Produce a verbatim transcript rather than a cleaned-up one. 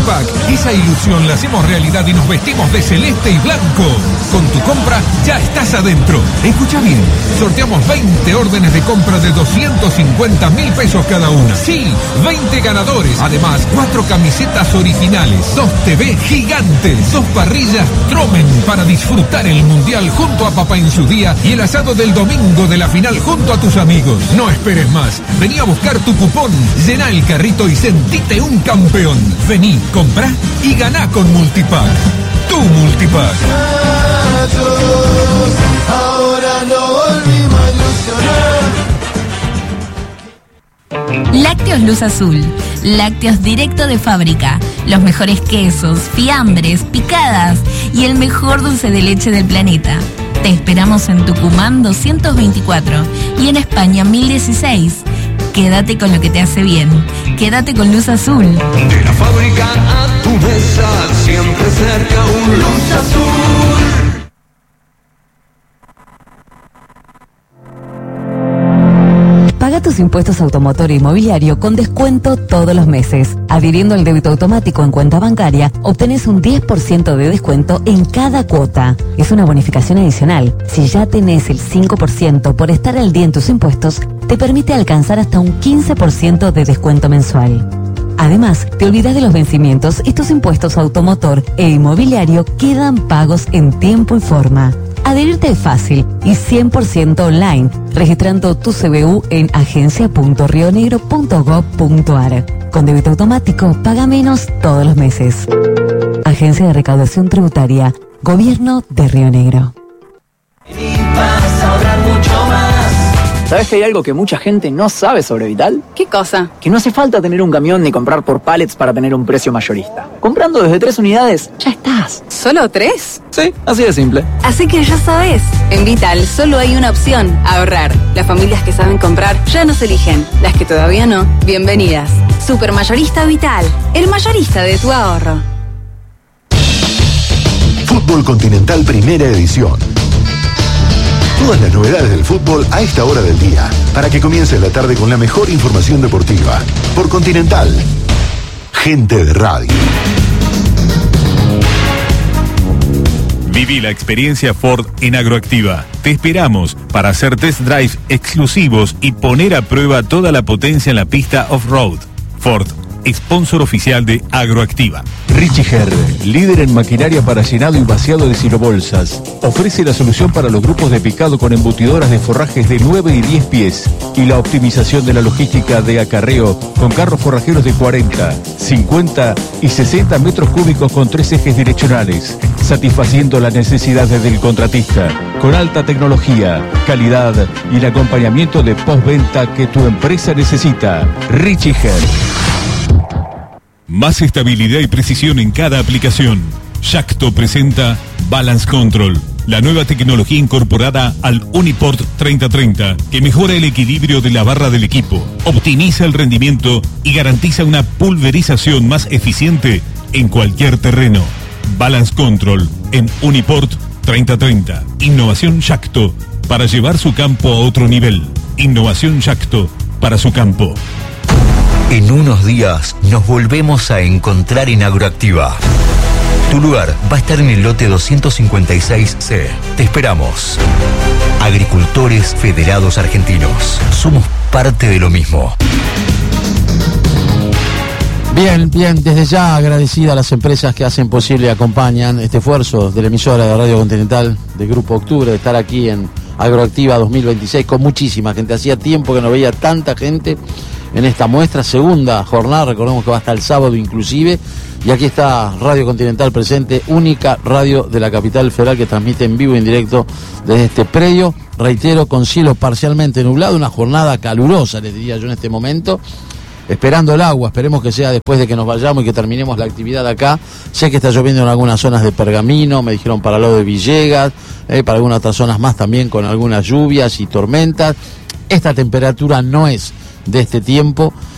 Multipack, esa ilusión la hacemos realidad y nos vestimos de celeste y blanco. Con tu compra ya estás adentro. Escucha bien, sorteamos veinte órdenes de compra de doscientos cincuenta mil pesos cada una. Sí, veinte ganadores. Además, cuatro camisetas originales, dos T V gigantes, dos parrillas Tromen para disfrutar el Mundial junto a papá en su día y el asado del domingo de la final junto a tus amigos. No esperes más. Vení a buscar tu cupón, llená el carrito y sentite un campeón. Vení, comprá y ganá con Multipack. Tu Multipack. Ahora no volvimos a ilusionar. Lácteos Luz Azul. Lácteos directo de fábrica. Los mejores quesos, fiambres, picadas y el mejor dulce de leche del planeta. Te esperamos en Tucumán doscientos veinticuatro y en España mil dieciséis. Quédate con lo que te hace bien. Quédate con Luz Azul. De la fábrica a tu mesa, siempre cerca un Luz Azul. Paga tus impuestos automotor e inmobiliario con descuento todos los meses. Adhiriendo al débito automático en cuenta bancaria, obtenés un diez por ciento de descuento en cada cuota. Es una bonificación adicional. Si ya tenés el cinco por ciento por estar al día en tus impuestos, te permite alcanzar hasta un quince por ciento de descuento mensual. Además, te olvidas de los vencimientos y tus impuestos automotor e inmobiliario quedan pagos en tiempo y forma. Adherirte es fácil y cien por ciento online, registrando tu C B U en agencia punto rionegro punto gob punto ar. Con débito automático, paga menos todos los meses. Agencia de Recaudación Tributaria, Gobierno de Río Negro. Y vas a ahorrar mucho más. ¿Sabes que hay algo que mucha gente no sabe sobre Vital? ¿Qué cosa? Que no hace falta tener un camión ni comprar por pallets para tener un precio mayorista. Comprando desde tres unidades, ya estás. ¿Solo tres? Sí, así de simple. Así que ya sabes, en Vital solo hay una opción, ahorrar. Las familias que saben comprar ya nos eligen. Las que todavía no, bienvenidas. Supermayorista Vital, el mayorista de tu ahorro. Fútbol Continental Primera Edición. Todas las novedades del fútbol a esta hora del día, para que comience la tarde con la mejor información deportiva. Por Continental, gente de radio. Viví la experiencia Ford en Agroactiva. Te esperamos para hacer test drive exclusivos y poner a prueba toda la potencia en la pista off-road. Ford, sponsor oficial de Agroactiva. Richie Herr, líder en maquinaria para llenado y vaciado de silobolsas, ofrece la solución para los grupos de picado con embutidoras de forrajes de nueve y diez pies y la optimización de la logística de acarreo con carros forrajeros de cuarenta, cincuenta y sesenta metros cúbicos con tres ejes direccionales, satisfaciendo las necesidades del contratista, con alta tecnología, calidad y el acompañamiento de postventa que tu empresa necesita. Richie Herr. Más estabilidad y precisión en cada aplicación. Yacto presenta Balance Control, la nueva tecnología incorporada al Uniport treinta treinta, que mejora el equilibrio de la barra del equipo, optimiza el rendimiento y garantiza una pulverización más eficiente en cualquier terreno. Balance Control en Uniport treinta treinta. Innovación Yacto para llevar su campo a otro nivel. Innovación Yacto para su campo. En unos días nos volvemos a encontrar en Agroactiva. Tu lugar va a estar en el lote doscientos cincuenta y seis C. Te esperamos. Agricultores Federados Argentinos. Somos parte de lo mismo. Bien, bien, desde ya agradecida a las empresas que hacen posible y acompañan este esfuerzo de la emisora de Radio Continental, de Grupo Octubre, de estar aquí en Agroactiva dos mil veintiséis con muchísima gente. Hacía tiempo que no veía tanta gente en esta muestra, segunda jornada, recordemos que va hasta el sábado inclusive, y aquí está Radio Continental presente, única radio de la capital federal que transmite en vivo y en directo desde este predio, reitero, con cielo parcialmente nublado, una jornada calurosa, les diría yo en este momento, esperando el agua, esperemos que sea después de que nos vayamos y que terminemos la actividad acá. Sé que está lloviendo en algunas zonas de Pergamino, me dijeron para el lado de Villegas, eh, para algunas otras zonas más también con algunas lluvias y tormentas. Esta temperatura no es de este tiempo,